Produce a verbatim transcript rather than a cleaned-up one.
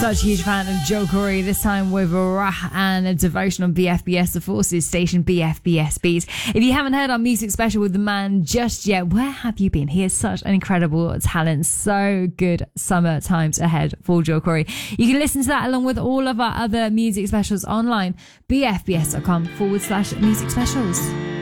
Such a huge fan of Joel Corey, this time with Rah and a devotion on B F B S, the Forces station B F B S Beat. If you haven't heard our music special with the man just yet, where have you been? He is such an incredible talent. So good summer times ahead for Joel Corey. You can listen to that along with all of our other music specials online, bfbs.com forward slash music specials.